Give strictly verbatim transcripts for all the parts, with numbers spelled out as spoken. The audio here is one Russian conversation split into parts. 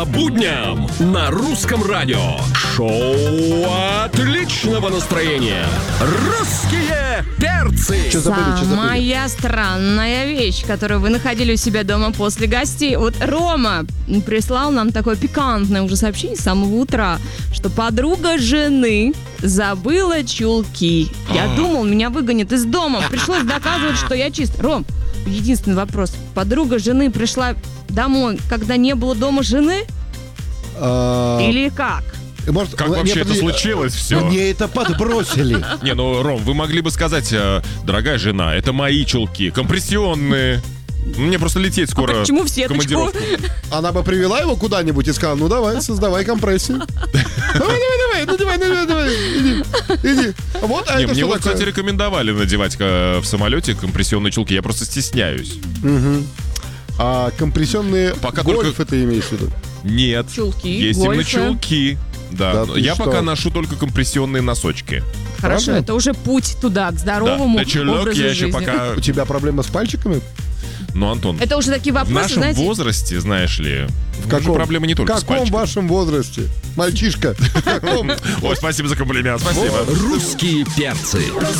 По будням на Русском радио. Шоу отличного настроения. Русские перцы. Что забыли, что забыли? Самая странная вещь, которую вы находили у себя дома после гостей. Вот Рома прислал нам такое пикантное уже сообщение с самого утра, что подруга жены забыла чулки. Я думал, меня выгонят из дома. Пришлось доказывать, что я чист. Ром, единственный вопрос. Подруга жены пришла домой, когда не было дома жены? А, Или как? может, Как не, вообще это подожди, случилось все? Мне это подбросили. Не, ну, Ром, вы могли бы сказать, э, дорогая жена, это мои чулки, компрессионные. Мне просто лететь скоро. А почему в в сеточку? командировку. Она бы привела его куда-нибудь и сказала, ну давай, создавай компрессию. Давай, давай, давай, ну давай, давай, давай, иди, иди. Вот, а Не, это мне что вот, такое? кстати, рекомендовали надевать э, в самолете компрессионные чулки. Я просто стесняюсь. А компрессионные Пока гольфы только- ты имеешь в виду? Нет. Чулки, Есть гольфы. именно чулки. Да. Да ты Я что? пока ношу только компрессионные носочки. Хорошо, Правда? это уже путь туда, к Да. здоровому На чулок образу я еще жизни. пока... У тебя проблема с пальчиками? Ну, Антон, Это уже такие в вопросы, нашем знаете... возрасте, знаешь ли, В уже проблема не только в с каком пальчиками. вашем возрасте? Мальчишка. В каком? Ой, спасибо за комплимент, спасибо. Русские перцы.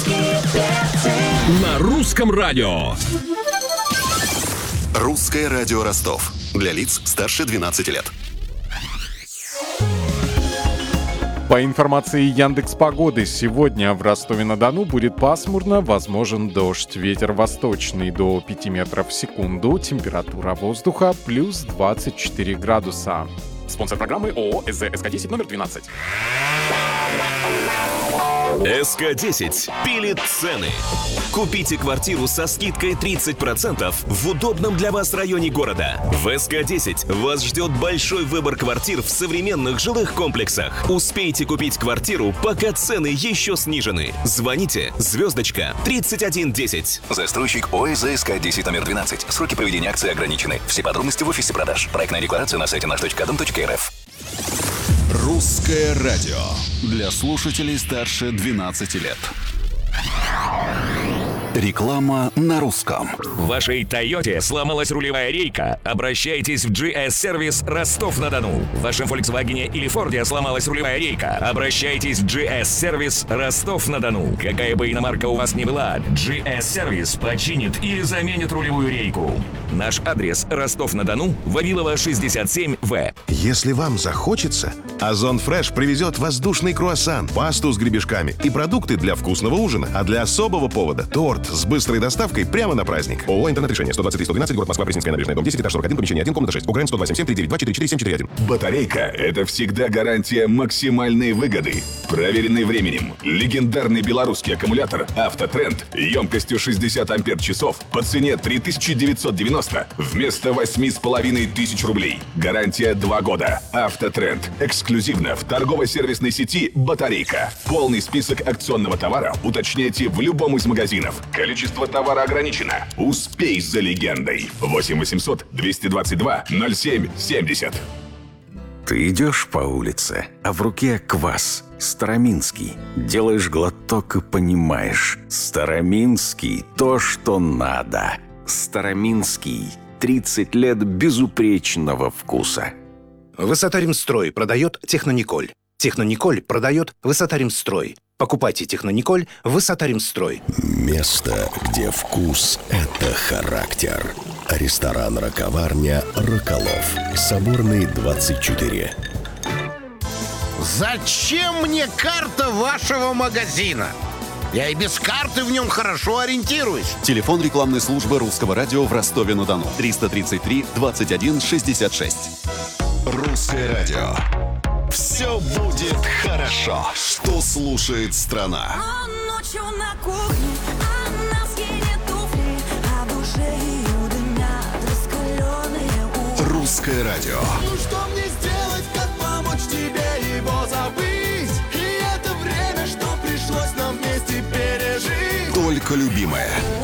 На Русском радио. Русское радио Ростов. Для лиц старше двенадцати лет. По информации Яндекс.Погоды, сегодня в Ростове-на-Дону будет пасмурно, возможен дождь. Ветер восточный до пяти метров в секунду. Температура воздуха плюс двадцать четыре градуса. Спонсор программы ООО СЗ СК десять номер двенадцать. эс ка десять пилит цены. Купите квартиру со скидкой тридцать процентов в удобном для вас районе города. В эс ка десять вас ждет большой выбор квартир в современных жилых комплексах. Успейте купить квартиру, пока цены еще снижены. Звоните звездочка тридцать один десять. Застройщик ОСЗ СК десять номер двенадцать. Сроки проведения акции ограничены. Все подробности в офисе продаж. Проектная декларация на сайте наш точка дом точка эр эф. Русское радио. Для слушателей старше двенадцати лет. Реклама на русском. В вашей Тойоте сломалась рулевая рейка? Обращайтесь в джи эс-сервис Ростов-на-Дону. В вашем Volkswagen или Форде сломалась рулевая рейка? Обращайтесь в джи эс-сервис Ростов-на-Дону. Какая бы иномарка у вас ни была, джи эс-сервис починит или заменит рулевую рейку. Наш адрес Ростов-на-Дону, Вавилова, шестьдесят семь вэ. Если вам захочется, Озон Фреш привезет воздушный круассан, пасту с гребешками и продукты для вкусного ужина. А для особого повода – торт с быстрой доставкой прямо на праздник. ООО «Интернет-решение». сто двадцать три сто двенадцать, город Москва, Пресненская набережная, дом десять, этаж сорок один, помещение один, комната шесть. Украин сто два семь семь три девять два четыре четыре семь четыре один. Батарейка – это всегда гарантия максимальной выгоды. Проверенный временем. Легендарный белорусский аккумулятор «Автотренд» емкостью шестьдесят ампер-часов по цене три тысячи девятьсот девяносто вместо восемь с половиной тысяч рублей. Гарантия два года. «Автотренд» эксклюзивно в торгово-сервисной сети «Батарейка». Полный список акционного товара уточняйте в любом из магазинов. Количество товара ограничено. Успей за легендой. восемь восемьсот двести двадцать два ноль семь семьдесят. Ты идешь по улице, а в руке квас. Староминский. Делаешь глоток и понимаешь. Староминский – то, что надо. Староминский. тридцать лет безупречного вкуса. Высота-Ремстрой продает Технониколь. Технониколь продает Высота-Ремстрой. Покупайте Технониколь Высота-Ремстрой. Место, где вкус – это характер. Ресторан-роковарня «Роколов». Соборный, двадцать четыре. Зачем мне карта вашего магазина? Я и без карты в нем хорошо ориентируюсь. Телефон рекламной службы Русского радио в Ростове-на-Дону. триста тридцать три двадцать один шестьдесят шесть. Русское радио. Все будет хорошо. Что слушает страна? Ночью на кухне, а на съедет туфли, а в душе ее дымят раскаленные угли. Русское радио. Ну что мне сделать, как помочь тебе его забыть? И это время, что пришлось нам вместе пережить. Только любимое.